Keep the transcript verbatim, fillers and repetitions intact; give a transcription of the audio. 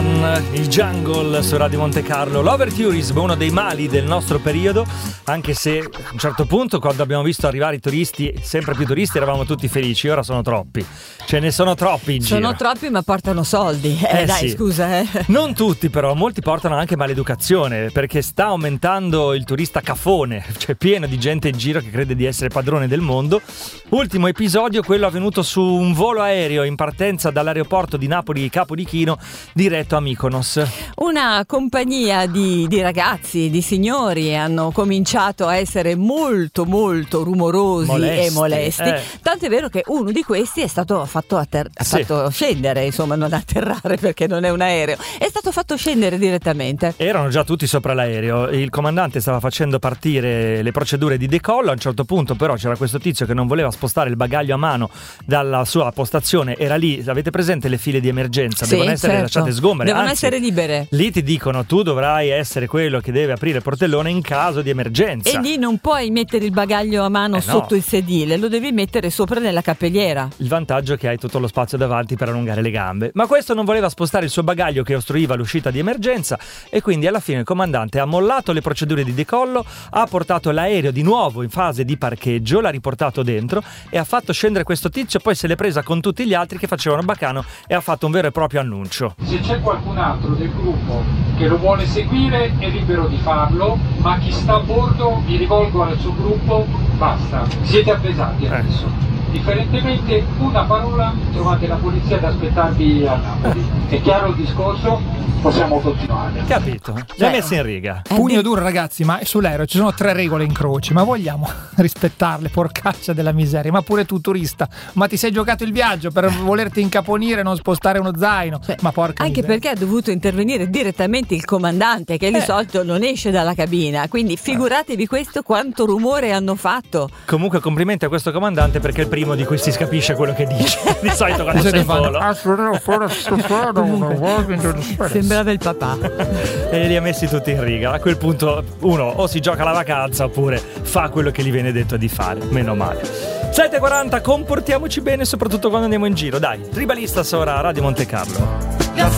Run, il Jungle su Radio Monte Carlo. L'overtourism, uno dei mali del nostro periodo, anche se a un certo punto, quando abbiamo visto arrivare i turisti, sempre più turisti, eravamo tutti felici. Ora sono troppi, ce ne sono troppi in sono giro. Sono troppi, ma portano soldi. Eh, eh dai, sì. scusa. Eh. Non tutti, però, molti portano anche maleducazione, perché sta aumentando il turista cafone, cioè pieno di gente in giro che crede di essere padrone del mondo. Ultimo episodio, quello avvenuto su un volo aereo in partenza dall'aeroporto di Napoli Capodichino diretto a Mykonos. Una compagnia di, di ragazzi, di signori hanno cominciato a essere molto molto rumorosi molesti, e molesti. Eh. Tanto è vero che uno di questi è stato fatto, atter- sì. fatto scendere, insomma, non atterrare perché non è un aereo, è stato fatto scendere direttamente. Erano già tutti sopra l'aereo, il comandante stava facendo partire le procedure di decollo. A un certo punto però c'era questo tizio che non voleva spostare il bagaglio a mano dalla sua postazione, era lì, avete presente le file di emergenza? Sì, devono essere certo. lasciate sgombere, devono anzi, essere libere. Lì ti dicono tu dovrai essere quello che deve aprire il portellone in caso di emergenza, e lì non puoi mettere il bagaglio a mano eh sotto no. il sedile, lo devi mettere sopra nella cappelliera. Il vantaggio è che hai tutto lo spazio davanti per allungare le gambe, ma questo non voleva spostare il suo bagaglio che ostruiva l'uscita di emergenza, e quindi alla fine il comandante ha mollato le procedure di decollo, ha portato l'aereo di nuovo in fase di parcheggio, l'ha riportato dentro e ha fatto scendere questo tizio, poi se l'è presa con tutti gli altri che facevano baccano e ha fatto un vero e proprio annuncio. Se c'è qualcun altro del gruppo che lo vuole seguire è libero di farlo, ma chi sta a bordo, mi rivolgo al suo gruppo, basta, siete avvisati adesso. Eh. Differentemente, una parola, trovate la polizia ad aspettarvi a Napoli. È chiaro il discorso? Possiamo continuare. Capito? L'hai messo in riga. Pugno duro, ragazzi, ma sull'aereo ci sono tre regole in croce, ma vogliamo rispettarle, porcaccia della miseria? Ma pure tu turista, ma ti sei giocato il viaggio per volerti incaponire e non spostare uno zaino? Cioè, ma porca anche miseria. perché ha dovuto intervenire direttamente il comandante, che di eh. solito non esce dalla cabina, quindi figuratevi questo quanto rumore hanno fatto. Comunque complimenti a questo comandante, perché è il primo di cui si capisce quello che dice. Di solito quando sei in volo sembrava il papà e li ha messi tutti in riga. A quel punto uno o si gioca la vacanza oppure fa quello che gli viene detto di fare, meno male. Sette e quaranta, comportiamoci bene soprattutto quando andiamo in giro. Dai, Tribalista ora a Radio Monte Carlo.